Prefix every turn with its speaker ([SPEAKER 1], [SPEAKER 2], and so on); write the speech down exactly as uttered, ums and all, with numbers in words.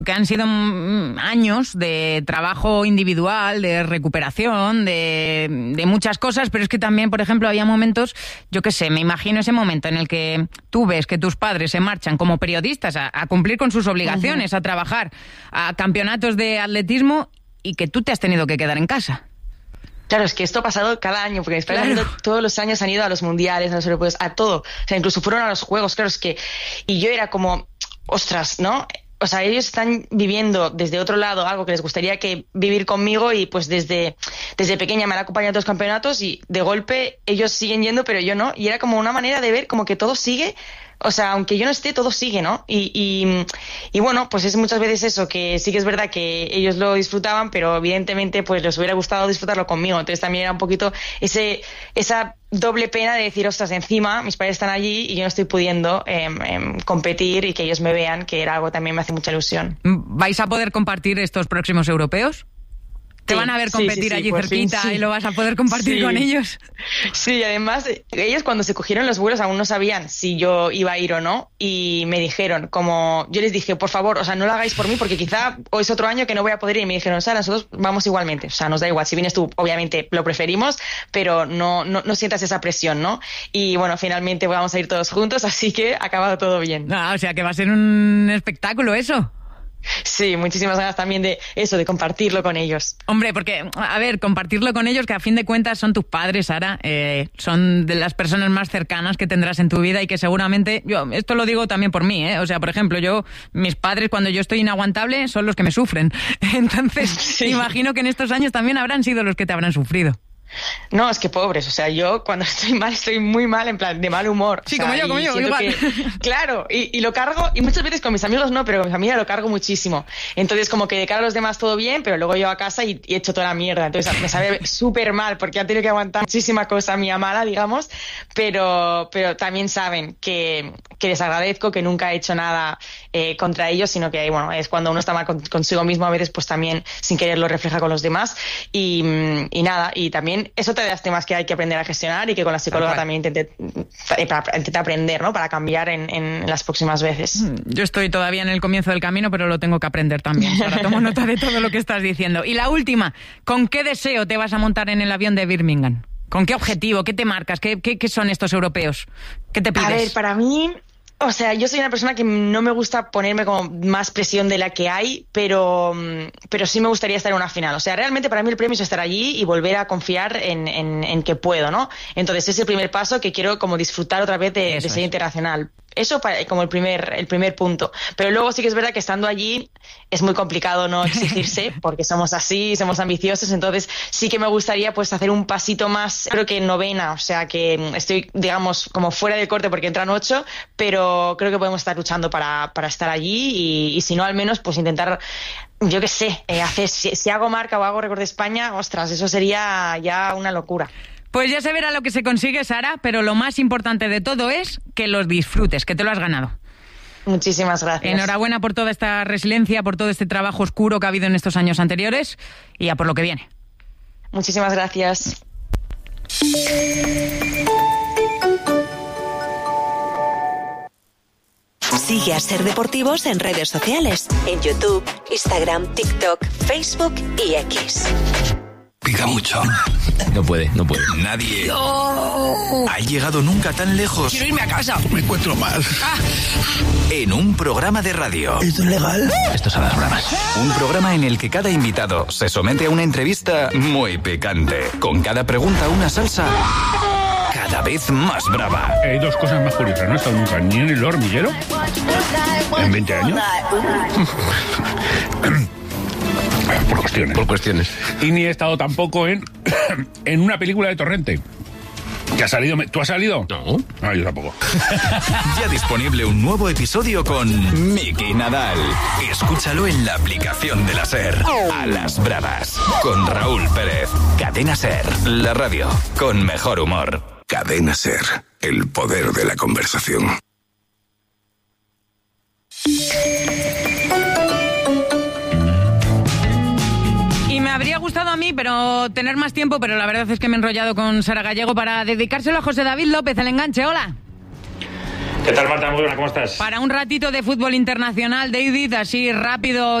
[SPEAKER 1] que han sido mm, años de trabajo individual, de recuperación, de, de muchas cosas, pero es que también, por ejemplo, había momentos, yo qué sé, me imagino ese momento en el que tú ves que tus padres se marchan como periodistas a, a cumplir con sus obligaciones, uh-huh. a trabajar, a campeonatos de atletismo y que tú te has tenido que quedar en casa.
[SPEAKER 2] Claro, es que esto ha pasado cada año, porque mis padres claro. han ido, todos los años han ido a los mundiales, a los europeos, a todo. O sea, incluso fueron a los juegos, claro, es que... Y yo era como, ostras, ¿no? O sea, ellos están viviendo desde otro lado algo que les gustaría que vivir conmigo y pues desde, desde pequeña me han acompañado a todos los campeonatos y de golpe ellos siguen yendo, pero yo no. Y era como una manera de ver como que todo sigue, o sea, aunque yo no esté, todo sigue, ¿no? Y, y, y bueno, pues es muchas veces eso, que sí que es verdad que ellos lo disfrutaban, pero evidentemente pues les hubiera gustado disfrutarlo conmigo. Entonces también era un poquito ese esa doble pena de decir, ostras, encima mis padres están allí y yo no estoy pudiendo eh, eh, competir y que ellos me vean, que era algo que también me hace mucha ilusión.
[SPEAKER 1] ¿Vais a poder compartir estos próximos europeos? ¿Te sí, van a ver competir sí, sí, sí, allí cerquita fin, sí. y lo vas a poder compartir sí. con ellos?
[SPEAKER 2] Sí, además, ellos cuando se cogieron los vuelos aún no sabían si yo iba a ir o no y me dijeron, como yo les dije, por favor, o sea, no lo hagáis por mí porque quizá hoy es otro año que no voy a poder ir. Y me dijeron, Sara, nosotros vamos igualmente, o sea, nos da igual, si vienes tú, obviamente lo preferimos, pero no, no, no sientas esa presión, ¿no? Y bueno, finalmente vamos a ir todos juntos, así que ha acabado todo bien.
[SPEAKER 1] Ah, o sea, que va a ser un espectáculo eso.
[SPEAKER 2] Sí, muchísimas ganas también de eso, de compartirlo con ellos.
[SPEAKER 1] Hombre, porque, a ver, compartirlo con ellos, que a fin de cuentas son tus padres, Sara, eh, son de las personas más cercanas que tendrás en tu vida y que seguramente, yo esto lo digo también por mí, ¿eh? O sea, por ejemplo, yo, mis padres cuando yo estoy inaguantable son los que me sufren. Entonces, sí. imagino que en estos años también habrán sido los que te habrán sufrido.
[SPEAKER 2] No, es que pobres, o sea, yo cuando estoy mal, estoy muy mal, en plan, de mal humor.
[SPEAKER 1] Sí,
[SPEAKER 2] o sea,
[SPEAKER 1] como yo, como yo, igual.
[SPEAKER 2] Que, claro, y, y lo cargo, y muchas veces con mis amigos no, pero con mi familia lo cargo muchísimo. Entonces, como que de cara a los demás todo bien, pero luego yo a casa y, y echo toda la mierda. Entonces, me sabe súper mal, porque han tenido que aguantar muchísima cosa mía mala, digamos, pero, pero también saben que, que les agradezco, que nunca he hecho nada eh, contra ellos, sino que, bueno, es cuando uno está mal con, consigo mismo, a veces, pues también, sin querer, lo refleja con los demás. Y, y nada, y también eso te da temas que hay que aprender a gestionar y que con la psicóloga también intenté, intenté aprender, ¿no? Para cambiar en, en las próximas veces.
[SPEAKER 1] Yo estoy todavía en el comienzo del camino, pero lo tengo que aprender también. Ahora tomo nota de todo lo que estás diciendo. Y la última, ¿con qué deseo te vas a montar en el avión de Birmingham? ¿Con qué objetivo? ¿Qué te marcas? ¿Qué, qué, qué son estos europeos? ¿Qué te pides?
[SPEAKER 2] A ver, para mí... O sea, yo soy una persona que no me gusta ponerme como más presión de la que hay, pero, pero sí me gustaría estar en una final. O sea, realmente para mí el premio es estar allí y volver a confiar en, en, en que puedo, ¿no? Entonces es el primer paso que quiero como disfrutar otra vez de, de ser internacional. Eso para, como el primer, el primer punto. Pero luego sí que es verdad que estando allí es muy complicado no exigirse porque somos así, somos ambiciosos. Entonces sí que me gustaría pues hacer un pasito más, creo que novena, o sea que estoy, digamos, como fuera del corte porque entran ocho, pero creo que podemos estar luchando para, para estar allí y, y si no, al menos pues intentar, yo qué sé, eh, hacer, si, si hago marca o hago récord de España, ostras, eso sería ya una locura.
[SPEAKER 1] Pues ya se verá lo que se consigue, Sara, pero lo más importante de todo es que los disfrutes, que te lo has ganado.
[SPEAKER 2] Muchísimas gracias.
[SPEAKER 1] Enhorabuena por toda esta resiliencia, por todo este trabajo oscuro que ha habido en estos años anteriores y a por lo que viene.
[SPEAKER 2] Muchísimas gracias.
[SPEAKER 3] Sigue a Ser Deportivos en redes sociales, en YouTube, Instagram, TikTok, Facebook y X.
[SPEAKER 4] Pica mucho.
[SPEAKER 5] No puede, no puede.
[SPEAKER 4] Nadie no. ha llegado nunca tan lejos.
[SPEAKER 5] Quiero irme a casa.
[SPEAKER 4] No me encuentro más. Ah. En un programa de radio.
[SPEAKER 5] ¿Esto es legal?
[SPEAKER 4] Esto es a las bravas. Un programa en el que cada invitado se somete a una entrevista muy picante. Con cada pregunta una salsa cada vez más brava.
[SPEAKER 6] Hay dos cosas más curiosas. No he estado nunca ni en el hormiguero en veinte años. Por cuestiones.
[SPEAKER 5] Por cuestiones.
[SPEAKER 6] Y ni he estado tampoco en, en una película de Torrente. ¿Que ha salido? ¿Tú has salido?
[SPEAKER 5] No.
[SPEAKER 6] Ah, yo tampoco.
[SPEAKER 4] Ya disponible un nuevo episodio con Miki Nadal. Escúchalo en la aplicación de la SER. A las bravas. Con Raúl Pérez. Cadena SER. La radio con mejor humor.
[SPEAKER 7] Cadena SER. El poder de la conversación.
[SPEAKER 1] Me habría gustado a mí, pero tener más tiempo, pero la verdad es que me he enrollado con Sara Gallego para dedicárselo a José David López, el enganche. Hola.
[SPEAKER 5] ¿Qué tal, Marta? Muy buena, ¿cómo estás?
[SPEAKER 1] Para un ratito de fútbol internacional, David, así rápido